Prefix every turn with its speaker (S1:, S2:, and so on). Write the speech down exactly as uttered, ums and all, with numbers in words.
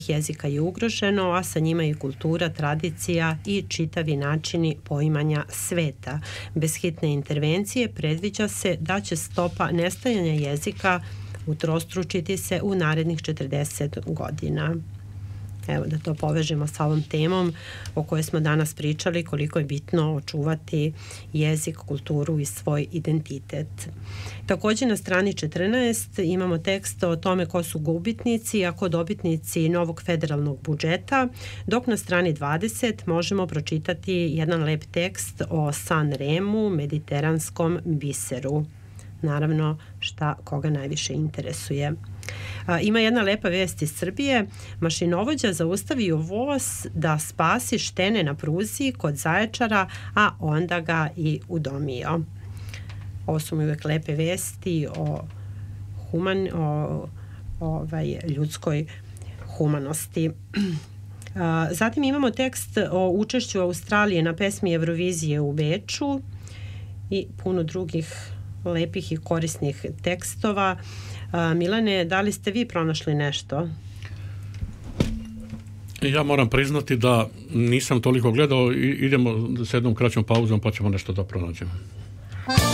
S1: jezika je ugroženo, a sa njima i kultura, tradicija i čitavi načini poimanja sveta. Bez hitne intervencije predviđa se da će stopa nestajanja jezika utrostručiti se u narednih četrdeset godina. Evo da to povežemo sa ovom temom o kojoj smo danas pričali, koliko je bitno očuvati jezik, kulturu i svoj identitet. Također na strani četrnaest imamo tekst o tome ko su gubitnici, a ko dobitnici novog federalnog budžeta, dok na strani dvadeset možemo pročitati jedan lep tekst o San Remu, mediteranskom biseru. Naravno, šta koga najviše interesuje. Ima jedna lepa vest iz Srbije. Mašinovođa zaustavio voz da spasi štene na pruzi kod Zaječara, a onda ga i udomio. Ovo su mi uvek lepe vesti o, human, o ovaj, ljudskoj humanosti. Zatim imamo tekst o učešću Australije na pesmi Eurovizije u Beču i puno drugih lepih i korisnih tekstova. Milane, da li ste vi pronašli nešto?
S2: Ja moram priznati da nisam toliko gledao, idemo s jednom kraćom pauzom pa ćemo nešto da pronađemo.